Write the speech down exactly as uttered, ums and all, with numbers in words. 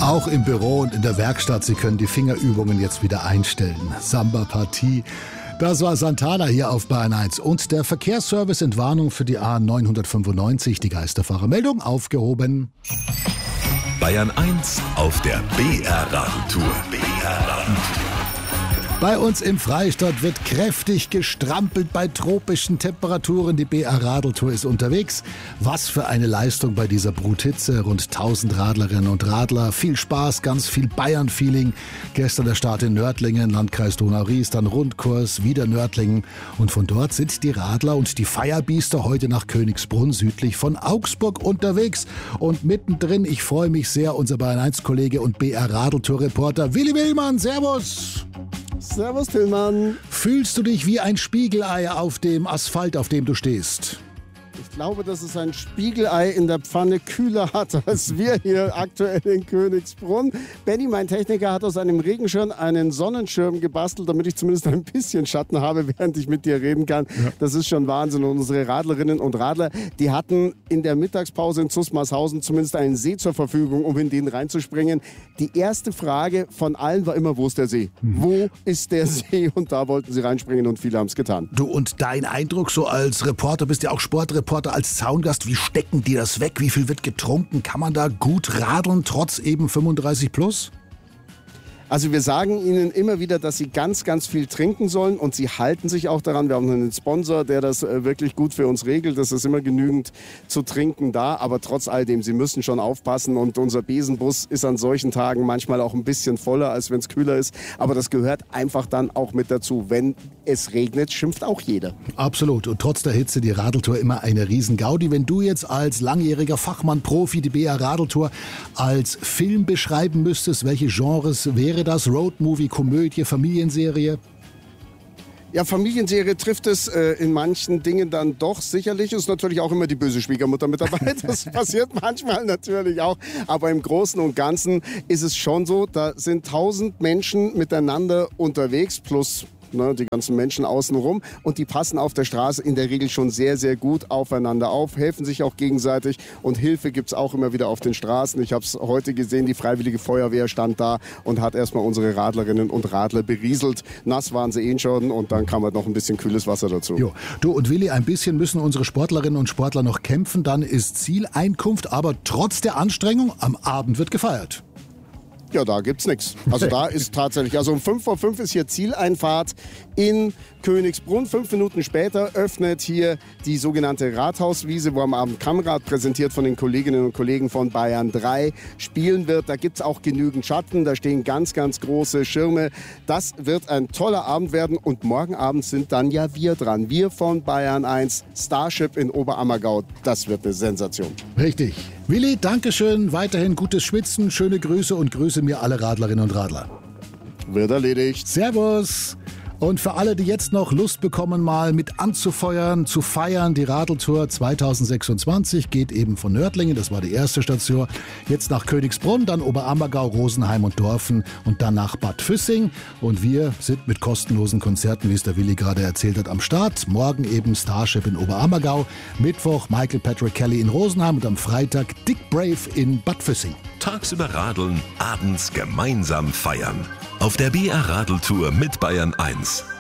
Auch im Büro und in der Werkstatt, Sie können die Fingerübungen jetzt wieder einstellen. Samba-Partie. Das war Santana hier auf Bayern eins. Und der Verkehrsservice in Warnung für die A neunhundertfünfundneunzig, die Geisterfahrermeldung, aufgehoben. Bayern eins auf der B R-Radeltour. B R-Radeltour. Bei uns im Freistaat wird kräftig gestrampelt bei tropischen Temperaturen. Die B R-Radeltour ist unterwegs. Was für eine Leistung bei dieser Bruthitze. Rund tausend Radlerinnen und Radler. Viel Spaß, ganz viel Bayern-Feeling. Gestern der Start in Nördlingen, Landkreis Donau-Ries, dann Rundkurs, wieder Nördlingen. Und von dort sind die Radler und die Feierbiester heute nach Königsbrunn südlich von Augsburg unterwegs. Und mittendrin, ich freue mich sehr, unser Bayern eins Kollege und B R-Radeltour-Reporter Willi Willmann. Servus! Servus, Tillmann. Fühlst du dich wie ein Spiegelei auf dem Asphalt, auf dem du stehst? Ich glaube, dass es ein Spiegelei in der Pfanne kühler hat, als wir hier aktuell in Königsbrunn. Benny, mein Techniker, hat aus einem Regenschirm einen Sonnenschirm gebastelt, damit ich zumindest ein bisschen Schatten habe, während ich mit dir reden kann. Ja. Das ist schon Wahnsinn. Und unsere Radlerinnen und Radler, die hatten in der Mittagspause in Zusmarshausen zumindest einen See zur Verfügung, um in den reinzuspringen. Die erste Frage von allen war immer, wo ist der See? Mhm. Wo ist der See? Und da wollten sie reinspringen und viele haben es getan. Du, und dein Eindruck so als Reporter, bist ja auch Sportreporter, als Zaungast, wie stecken die das weg? Wie viel wird getrunken? Kann man da gut radeln, trotz eben fünfunddreißig plus? Also wir sagen ihnen immer wieder, dass sie ganz, ganz viel trinken sollen und sie halten sich auch daran. Wir haben einen Sponsor, der das wirklich gut für uns regelt. Es ist immer genügend zu trinken da, aber trotz all dem, sie müssen schon aufpassen und unser Besenbus ist an solchen Tagen manchmal auch ein bisschen voller, als wenn es kühler ist. Aber das gehört einfach dann auch mit dazu. Wenn es regnet, schimpft auch jeder. Absolut. Und trotz der Hitze die Radeltour immer eine Riesengaudi. Wenn du jetzt als langjähriger Fachmann, Profi die B R-Radeltour als Film beschreiben müsstest, welche Genres wäre das? Roadmovie, Komödie, Familienserie? Ja, Familienserie trifft es äh, in manchen Dingen dann doch sicherlich. Ist natürlich auch immer die böse Schwiegermutter mit dabei. Das passiert manchmal natürlich auch. Aber im Großen und Ganzen ist es schon so, da sind tausend Menschen miteinander unterwegs, plus Ne, die ganzen Menschen außenrum, und die passen auf der Straße in der Regel schon sehr, sehr gut aufeinander auf, helfen sich auch gegenseitig und Hilfe gibt es auch immer wieder auf den Straßen. Ich habe es heute gesehen, die Freiwillige Feuerwehr stand da und hat erstmal unsere Radlerinnen und Radler berieselt. Nass waren sie eh schon und dann kam halt noch ein bisschen kühles Wasser dazu. Jo. Du und Willi, ein bisschen müssen unsere Sportlerinnen und Sportler noch kämpfen, dann ist Zieleinkunft, aber trotz der Anstrengung, am Abend wird gefeiert. Ja, da gibt's nichts. Also da ist tatsächlich, also um fünf vor fünf ist hier Zieleinfahrt in Königsbrunn. Fünf Minuten später öffnet hier die sogenannte Rathauswiese, wo am Abend Kammrad, präsentiert von den Kolleginnen und Kollegen von Bayern drei, spielen wird. Da gibt's auch genügend Schatten, da stehen ganz, ganz große Schirme. Das wird ein toller Abend werden und morgen Abend sind dann ja wir dran. Wir von Bayern eins, Starship in Oberammergau. Das wird eine Sensation. Richtig. Willi, Dankeschön, weiterhin gutes Schwitzen, schöne Grüße und grüße mir alle Radlerinnen und Radler. Wird erledigt. Servus. Und für alle, die jetzt noch Lust bekommen, mal mit anzufeuern, zu feiern, die Radeltour zweitausendsechsundzwanzig geht eben von Nördlingen, das war die erste Station, jetzt nach Königsbrunn, dann Oberammergau, Rosenheim und Dorfen und dann nach Bad Füssing. Und wir sind mit kostenlosen Konzerten, wie es der Willi gerade erzählt hat, am Start. Morgen eben Starship in Oberammergau, Mittwoch Michael Patrick Kelly in Rosenheim und am Freitag Dick Brave in Bad Füssing. Tagsüber radeln, abends gemeinsam feiern. Auf der B R-Radeltour mit Bayern eins.